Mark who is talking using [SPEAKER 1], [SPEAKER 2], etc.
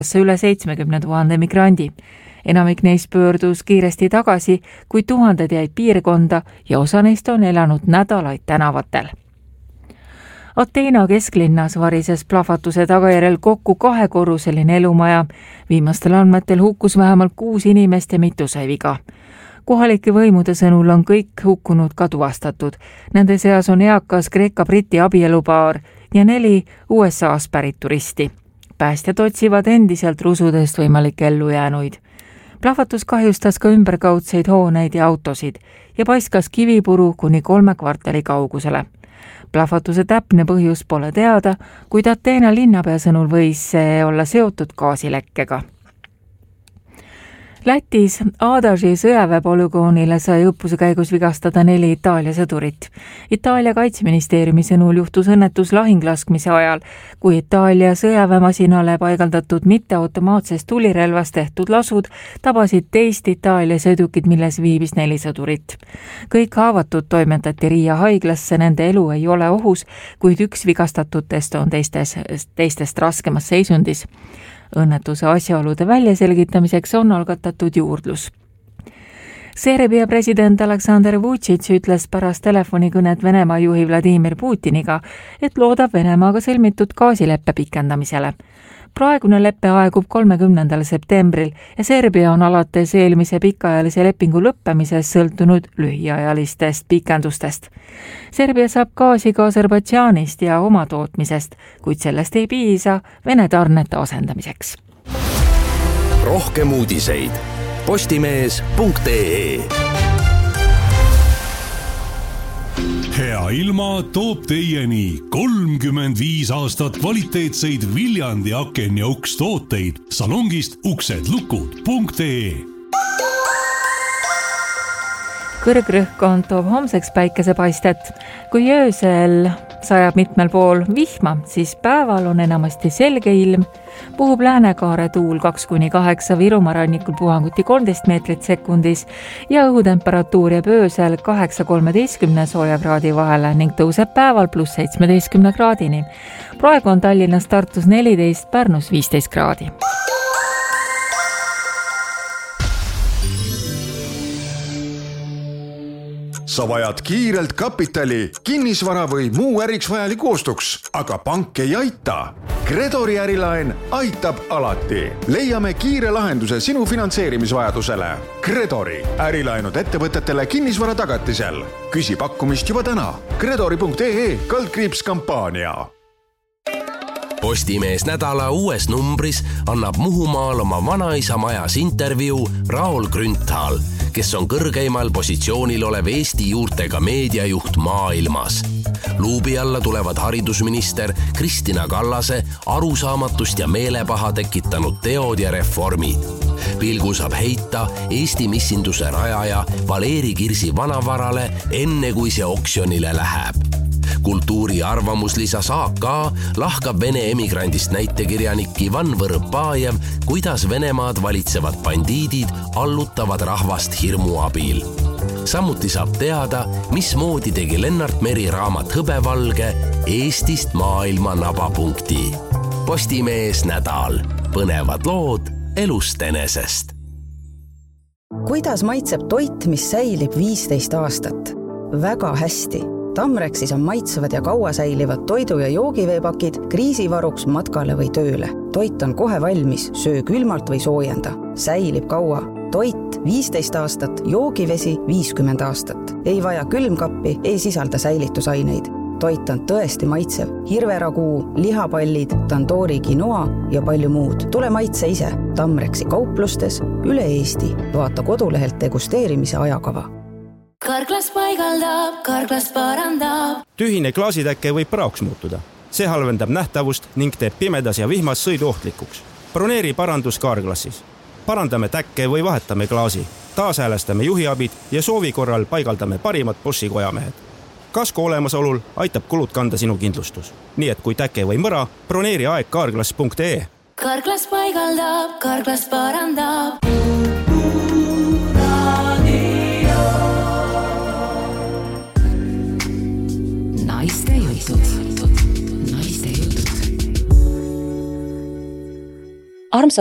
[SPEAKER 1] üle 70 000 migrandi. Enamik neist pöördus kiiresti tagasi, kui tuhanded jäid piirkonda ja osa neist on elanud nädalaid tänavatel. Ateena kesklinnas varises plahvatuse tagajärjel kokku 2-korruseline elumaja. Viimastel andmetel hukkus vähemalt 6 inimest ja mitu sai viga. Kohalike võimude sõnul on kõik hukkunud ka tuvastatud. Nende seas on eakas Kreeka-Briti abielupaar ja 4 USA-s pärit turisti. Päästjad otsivad endiselt rusudest võimalikke ellujäänuid. Plahvatus kahjustas ka ümberkaudseid hooneid ja autosid ja paiskas kivipuru kuni 3 kvartali kaugusele. Plahvatuse täpne põhjus pole teada, kuid Ateena linnapea sõnul võis see olla seotud gaasilekkega. Lätis Adaži sõjaväepolügoonile sai õppuse käigus vigastada 4 Itaalia sõdurit. Itaalia kaitseministeeriumi sõnul juhtus õnnetus lahinglaskmise ajal, kui Itaalia sõjaväemasinale paigaldatud mitteautomaatsest tulirelvast tehtud lasud tabasid teist Itaalia sõidukid, milles viibis 4 sõdurit. Kõik haavatud toimetati Riia haiglasse, nende elu ei ole ohus, kuid üks vigastatutest on teistest raskemas seisundis. Õnnetuse asjaolude väljaselgitamiseks on algatatud juurdlus. Serbia president Aleksandr Vučić ütles pärast telefonikõnet Venemaa juhi Vladimir Putiniga, et loodab Venemaaga sõlmitud gaasileppe pikendamisele. Praegune leppe aegub 30. septembril ja Serbia on alates eelmise pikaajalise lepingu lõppemisest sõltunud lühiajalistest pikendustest. Serbia saab gaasi ka Aserbaidžaanist ja oma tootmisest, kuid sellest ei piisa Vene tarnete asendamiseks.
[SPEAKER 2] Rohkem uudiseid postimees.ee.
[SPEAKER 3] Hea ilma toob teieni 35 aastat kvaliteetseid Viljandi aken- ja ukstooteid salongist uksedlukud.ee.
[SPEAKER 1] Kõrgrõhkkond toob homseks päikesepaistet. Kui öösel sajab mitmel pool vihma, siis päeval on enamasti selge ilm. Puhub Läänekaare tuul 2-8, Virumaa rannikul puhanguti 13 meetrit sekundis ja õhutemperatuur jääb öösel 8-13 soojakraadi vahele ning tõuseb päeval +17 kraadini. Praegu on Tallinnas, Tartus 14, Pärnus 15 kraadi.
[SPEAKER 4] Sa vajad kiirelt kapitali, kinnisvara või muu äriks vajaliku ostuks, aga pank ei aita. Credori ärilaen aitab alati. Leiame kiire lahenduse sinu finantseerimisvajadusele. Credori ärilaenud ettevõtetele kinnisvara tagatisel. Küsi pakkumist juba täna. Credori.ee/kampaania.
[SPEAKER 2] Postimees nädala uues numbris annab Muhumaal oma vanaisa majas intervjuu Raul Grünthal, kes on kõrgeimal positsioonil olev Eesti juurtega meediajuht maailmas. Luubi alla tulevad haridusminister Kristina Kallase arusaamatust ja meelepaha tekitanud teod ja reformid. Pilgu saab heita Eesti missinduse rajaja Valeri Kirsi vanavarale enne kui see oksjonile läheb. Kultuuri arvamuslisa AK lahkab Vene emigrandist näitekirjanik Ivan Võrõpajev, kuidas Venemaad valitsevad bandiidid allutavad rahvast hirmu abil. Samuti saab teada, mismoodi tegi Lennart Meri raamat Hõbevalge Eestist maailma nabapunkti. Postimees nädal. Põnevad lood elust enesest.
[SPEAKER 5] Kuidas maitseb toit, mis säilib 15 aastat? Väga hästi. Tamrexis on maitsevad ja kaua säilivad toidu- ja joogiveepakid kriisivaruks matkale või tööle. Toit on kohe valmis, söö külmalt või soojenda. Säilib kaua. Toit 15 aastat, joogivesi 50 aastat. Ei vaja külmkappi, ei sisalda säilitusaineid. Toit on tõesti maitsev. Hirveraguu, lihapallid, tandoori quinoa ja palju muud. Tule maitse ise. Tamrexi kauplustes üle Eesti. Vaata kodulehelt degusteerimise ajakava.
[SPEAKER 6] Karklas paigaldab, Karklas parandab.
[SPEAKER 7] Tühine klaasitäkke võib praoks muutuda. See halvendab nähtavust ning teeb pimedas ja vihmas sõidu ohtlikuks. Broneeri parandus Karklassis. Parandame täkke või vahetame klaasi. Taashäälestame juhiabid ja soovi korral paigaldame parimad Boschi kojamehed. Kasko olemasolul aitab kulud kanda sinu kindlustus. Nii et kui täkke või mõra, broneeri aeg karklas.ee.
[SPEAKER 6] Karklas paigaldab, Karklas parandab.
[SPEAKER 8] Naiste jutud.
[SPEAKER 9] armsad